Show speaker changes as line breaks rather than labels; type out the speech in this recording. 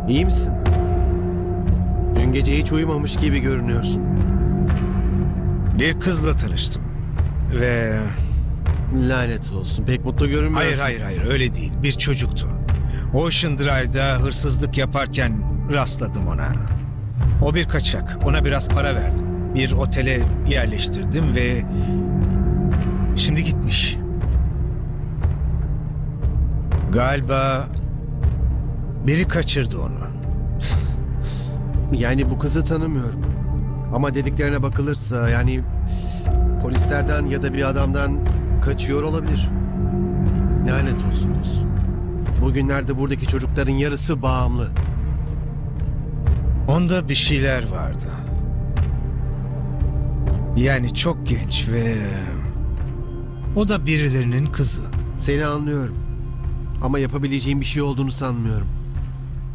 İyi misin? Dün gece hiç uyumamış gibi görünüyorsun.
Bir kızla tanıştım. Ve...
Lanet olsun. Pek mutlu görünmüyorsun.
Hayır öyle değil. Bir çocuktu. Ocean Drive'da hırsızlık yaparken rastladım ona. O bir kaçak. Ona biraz para verdim. Bir otele yerleştirdim ve... Şimdi gitmiş. Galiba biri kaçırdı onu.
Yani bu kızı tanımıyorum. Ama dediklerine bakılırsa yani polislerden ya da bir adamdan kaçıyor olabilir. Lanet olsun dostum. Bugünlerde buradaki çocukların yarısı bağımlı.
Onda bir şeyler vardı. Yani çok genç ve... O da birilerinin kızı.
Seni anlıyorum. Ama yapabileceğim bir şey olduğunu sanmıyorum.